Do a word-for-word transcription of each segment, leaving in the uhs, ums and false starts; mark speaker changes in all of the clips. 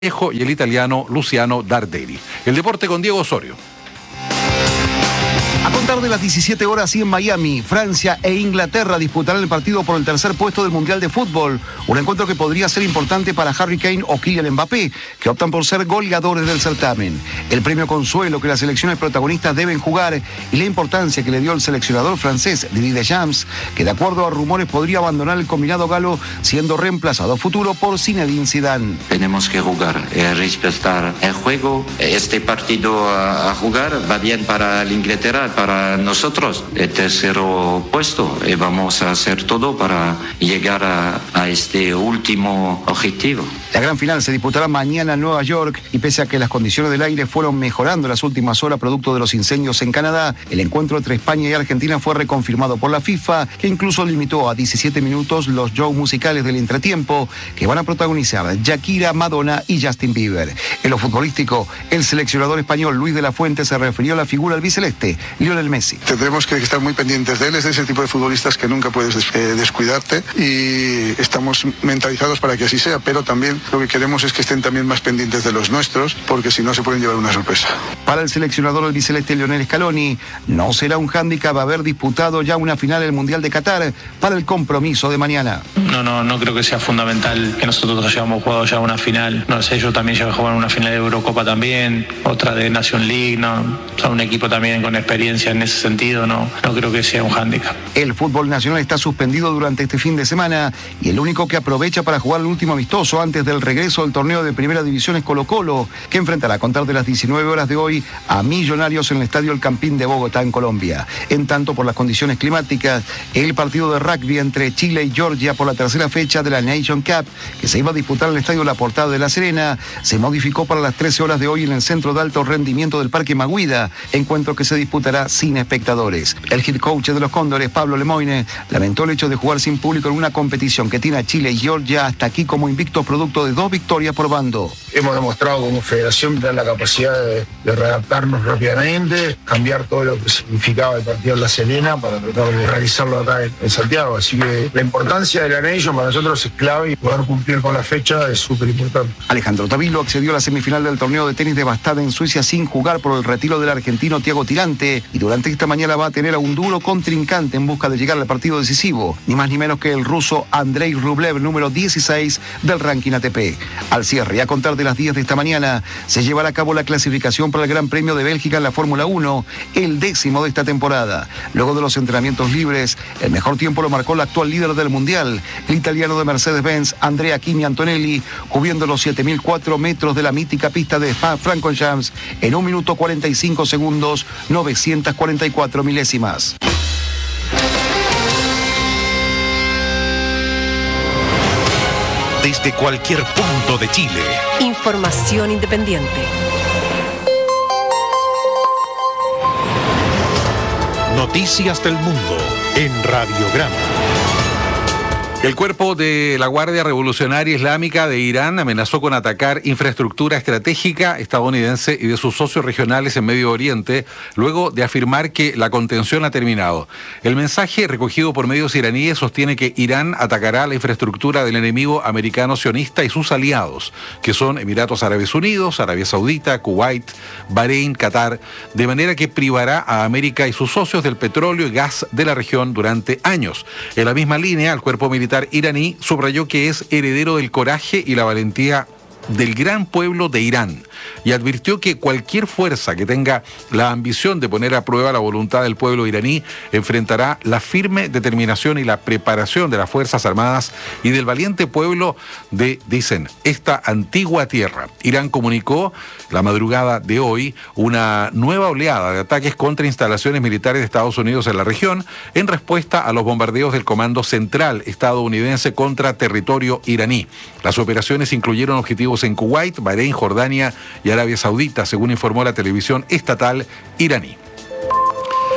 Speaker 1: y el italiano Luciano Darderi. El deporte con Diego Osorio.
Speaker 2: A contar de las diecisiete horas y en Miami, Francia e Inglaterra disputarán el partido por el tercer puesto del Mundial de Fútbol. Un encuentro que podría ser importante para Harry Kane o Kylian Mbappé, que optan por ser goleadores del certamen. El premio consuelo que las selecciones protagonistas deben jugar y la importancia que le dio el seleccionador francés Didier Deschamps, que de acuerdo a rumores podría abandonar el combinado galo siendo reemplazado a futuro por Zinedine Zidane.
Speaker 3: Tenemos que jugar y respetar el juego. Este partido a, a jugar va bien para el Inglaterra, para nosotros el tercer puesto, y vamos a hacer todo para llegar a, a este último objetivo.
Speaker 2: La gran final se disputará mañana en Nueva York y pese a que las condiciones del aire fueron mejorando en las últimas horas producto de los incendios en Canadá, el encuentro entre España y Argentina fue reconfirmado por la FIFA, que incluso limitó a diecisiete minutos los shows musicales del entretiempo que van a protagonizar Shakira, Madonna y Justin Bieber. En lo futbolístico, el seleccionador español Luis de la Fuente se refirió a la figura albiceleste, Lionel Messi.
Speaker 4: Tendremos que estar muy pendientes de él, es de ese tipo de futbolistas que nunca puedes des- eh, descuidarte y estamos mentalizados para que así sea, pero también lo que queremos es que estén también más pendientes de los nuestros, porque si no se pueden llevar una sorpresa.
Speaker 2: Para el seleccionador albiceleste Lionel Scaloni, no será un hándicap haber disputado ya una final del Mundial de Qatar para el compromiso de mañana.
Speaker 5: No, no, no creo que sea fundamental que nosotros hayamos jugado ya una final. No sé, yo también ya he jugado una final de Eurocopa también, otra de Nation League, no, son un equipo también con experiencia en ese sentido, no, no creo que sea un hándicap.
Speaker 2: El fútbol nacional está suspendido durante este fin de semana y el único que aprovecha para jugar el último amistoso antes del regreso del torneo de Primera División es Colo-Colo, que enfrentará a contar de las diecinueve horas de hoy a Millonarios en el Estadio El Campín de Bogotá, en Colombia. En tanto, por las condiciones climáticas, el partido de rugby entre Chile y Georgia por la tercera fecha de la Nation Cup, que se iba a disputar en el Estadio La Portada de La Serena, se modificó para las trece horas de hoy en el Centro de Alto Rendimiento del Parque Maguida, encuentro que se disputará sin espectadores. El head coach de los Cóndores, Pablo Lemoine, lamentó el hecho de jugar sin público en una competición que tiene a Chile y Georgia hasta aquí como invicto producto de dos victorias por bando.
Speaker 6: Hemos demostrado como federación tener la capacidad de, de readaptarnos rápidamente, cambiar todo lo que significaba el partido en La Serena para tratar de realizarlo acá en, en Santiago. Así que la importancia de la Nation para nosotros es clave y poder cumplir con la fecha es súper importante.
Speaker 2: Alejandro Tavilo accedió a la semifinal del torneo de tenis de Bastad en Suecia sin jugar por el retiro del argentino Thiago Tirante y durante esta mañana va a tener a un duro contrincante en busca de llegar al partido decisivo, ni más ni menos que el ruso Andrei Rublev, número dieciséis del ranking A T P. Al cierre y a contar de las diez de esta mañana se llevará a cabo la clasificación para el Gran Premio de Bélgica en la Fórmula uno, el décimo de esta temporada. Luego de los entrenamientos libres, el mejor tiempo lo marcó el actual líder del mundial, el italiano de Mercedes-Benz, Andrea Kimi Antonelli, cubriendo los siete mil cuatro metros de la mítica pista de Spa-Francorchamps en un minuto cuarenta y cinco segundos, novecientas cuarenta y cuatro milésimas.
Speaker 7: Desde cualquier punto de Chile.
Speaker 8: Información independiente.
Speaker 7: Noticias del mundo en Radiograma.
Speaker 1: El cuerpo de la Guardia Revolucionaria Islámica de Irán amenazó con atacar infraestructura estratégica estadounidense y de sus socios regionales en Medio Oriente, luego de afirmar que la contención ha terminado. El mensaje recogido por medios iraníes sostiene que Irán atacará la infraestructura del enemigo americano sionista y sus aliados, que son Emiratos Árabes Unidos, Arabia Saudita, Kuwait, Bahrein, Qatar, de manera que privará a América y sus socios del petróleo y gas de la región durante años. En la misma línea, el cuerpo militar iraní subrayó que es heredero del coraje y la valentía del gran pueblo de Irán y advirtió que cualquier fuerza que tenga la ambición de poner a prueba la voluntad del pueblo iraní enfrentará la firme determinación y la preparación de las Fuerzas Armadas y del valiente pueblo de, dicen, esta antigua tierra. Irán comunicó la madrugada de hoy una nueva oleada de ataques contra instalaciones militares de Estados Unidos en la región en respuesta a los bombardeos del Comando Central estadounidense contra territorio iraní. Las operaciones incluyeron objetivos en Kuwait, Bahrein, Jordania y Arabia Saudita, según informó la televisión estatal iraní.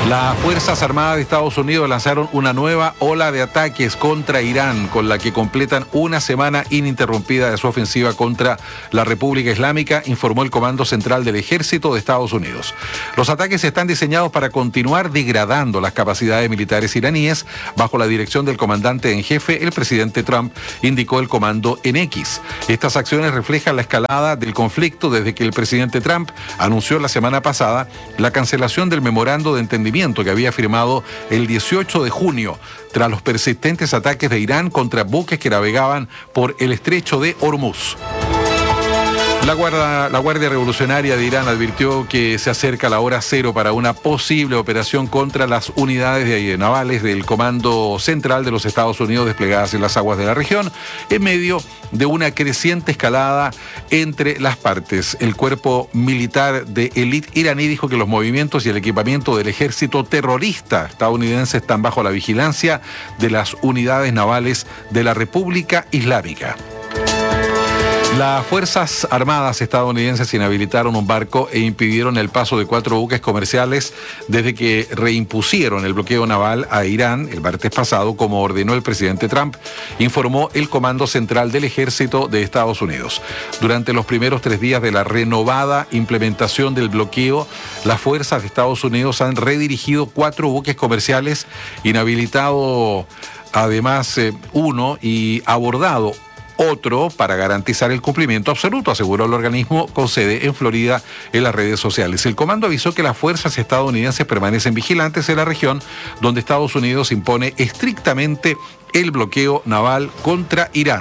Speaker 1: Las Fuerzas Armadas de Estados Unidos lanzaron una nueva ola de ataques contra Irán, con la que completan una semana ininterrumpida de su ofensiva contra la República Islámica, informó el Comando Central del Ejército de Estados Unidos. Los ataques están diseñados para continuar degradando las capacidades militares iraníes bajo la dirección del comandante en jefe, el presidente Trump, indicó el comando en X. Estas acciones reflejan la escalada del conflicto desde que el presidente Trump anunció la semana pasada la cancelación del memorando de entendimiento que había firmado el dieciocho de junio tras los persistentes ataques de Irán contra buques que navegaban por el estrecho de Hormuz. La Guardia, la Guardia Revolucionaria de Irán advirtió que se acerca la hora cero para una posible operación contra las unidades de navales del Comando Central de los Estados Unidos desplegadas en las aguas de la región, en medio de una creciente escalada entre las partes. El cuerpo militar de élite iraní dijo que los movimientos y el equipamiento del ejército terrorista estadounidense están bajo la vigilancia de las unidades navales de la República Islámica. Las Fuerzas Armadas estadounidenses inhabilitaron un barco e impidieron el paso de cuatro buques comerciales desde que reimpusieron el bloqueo naval a Irán el martes pasado, como ordenó el presidente Trump, informó el Comando Central del Ejército de Estados Unidos. Durante los primeros tres días de la renovada implementación del bloqueo, las fuerzas de Estados Unidos han redirigido cuatro buques comerciales, inhabilitado además eh, uno y abordado otro para garantizar el cumplimiento absoluto, aseguró el organismo con sede en Florida en las redes sociales. El comando avisó que las fuerzas estadounidenses permanecen vigilantes en la región, donde Estados Unidos impone estrictamente el bloqueo naval contra Irán.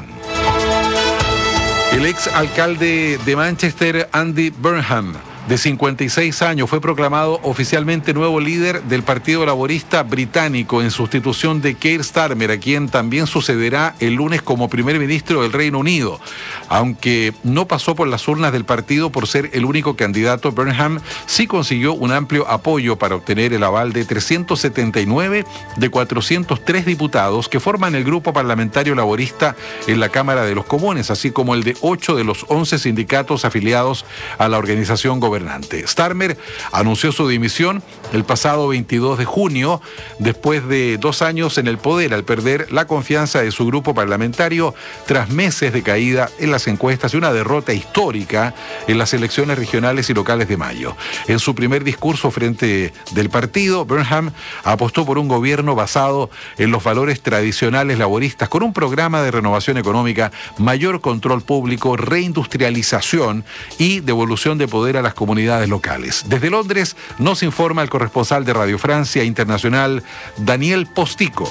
Speaker 1: El ex alcalde de Manchester, Andy Burnham, de cincuenta y seis años, fue proclamado oficialmente nuevo líder del Partido Laborista Británico en sustitución de Keir Starmer, a quien también sucederá el lunes como primer ministro del Reino Unido. Aunque no pasó por las urnas del partido por ser el único candidato, Burnham sí consiguió un amplio apoyo para obtener el aval de trescientos setenta y nueve de cuatrocientos tres diputados que forman el grupo parlamentario laborista en la Cámara de los Comunes, así como el de ocho de los once sindicatos afiliados a la organización gubernamental. Starmer anunció su dimisión el pasado veintidós de junio, después de dos años en el poder, al perder la confianza de su grupo parlamentario tras meses de caída en las encuestas y una derrota histórica en las elecciones regionales y locales de mayo. En su primer discurso frente del partido, Burnham apostó por un gobierno basado en los valores tradicionales laboristas, con un programa de renovación económica, mayor control público, reindustrialización y devolución de poder a las comunidades comunidades locales. Desde Londres nos informa el corresponsal de Radio Francia Internacional, Daniel Postico.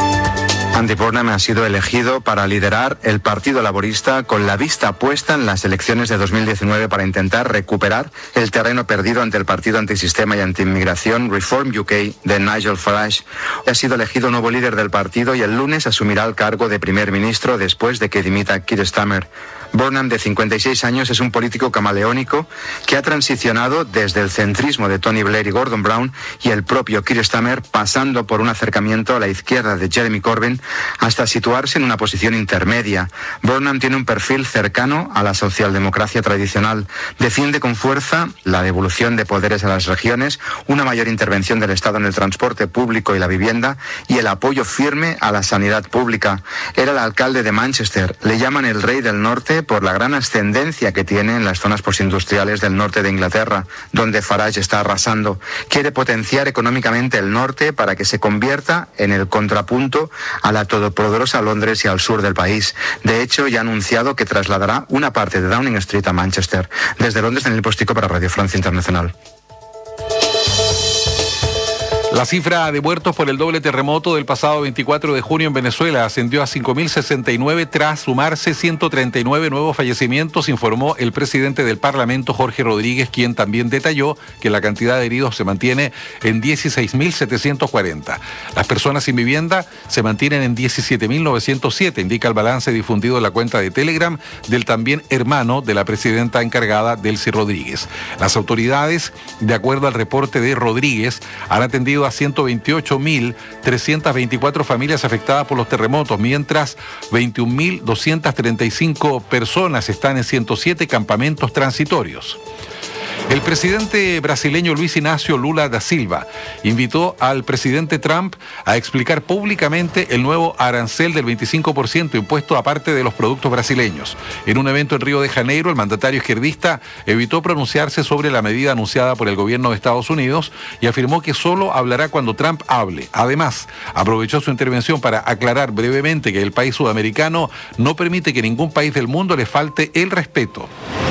Speaker 9: Andy Burnham ha sido elegido para liderar el Partido Laborista con la vista puesta en las elecciones de dos mil diecinueve para intentar recuperar el terreno perdido ante el partido antisistema y antiinmigración Reform U K de Nigel Farage. Ha sido elegido nuevo líder del partido y el lunes asumirá el cargo de primer ministro después de que dimita Keir Starmer. Burnham, de cincuenta y seis años, es un político camaleónico que ha transicionado desde el centrismo de Tony Blair y Gordon Brown y el propio Keir Starmer, pasando por un acercamiento a la izquierda de Jeremy Corbyn, hasta situarse en una posición intermedia. Burnham tiene un perfil cercano a la socialdemocracia tradicional. Defiende con fuerza la devolución de poderes a las regiones, una mayor intervención del Estado en el transporte público y la vivienda y el apoyo firme a la sanidad pública. Era el alcalde de Manchester. Le llaman el rey del norte por la gran ascendencia que tiene en las zonas postindustriales del norte de Inglaterra, donde Farage está arrasando. Quiere potenciar económicamente el norte para que se convierta en el contrapunto a la todopoderosa Londres y al sur del país. De hecho, ya ha anunciado que trasladará una parte de Downing Street a Manchester. Desde Londres, Daniel Postico para Radio Francia Internacional.
Speaker 1: La cifra de muertos por el doble terremoto del pasado veinticuatro de junio en Venezuela ascendió a cinco mil sesenta y nueve tras sumarse ciento treinta y nueve nuevos fallecimientos, informó el presidente del Parlamento, Jorge Rodríguez, quien también detalló que la cantidad de heridos se mantiene en dieciséis mil setecientos cuarenta. Las personas sin vivienda se mantienen en diecisiete mil novecientos siete, indica el balance difundido en la cuenta de Telegram del también hermano de la presidenta encargada, Delcy Rodríguez. Las autoridades, de acuerdo al reporte de Rodríguez, han atendido a ciento veintiocho mil trescientas veinticuatro familias afectadas por los terremotos, mientras veintiún mil doscientas treinta y cinco personas están en ciento siete campamentos transitorios. El presidente brasileño Luis Inácio Lula da Silva invitó al presidente Trump a explicar públicamente el nuevo arancel del veinticinco por ciento impuesto aparte de los productos brasileños. En un evento en Río de Janeiro, el mandatario izquierdista evitó pronunciarse sobre la medida anunciada por el gobierno de Estados Unidos y afirmó que solo hablará cuando Trump hable. Además, aprovechó su intervención para aclarar brevemente que el país sudamericano no permite que ningún país del mundo le falte el respeto.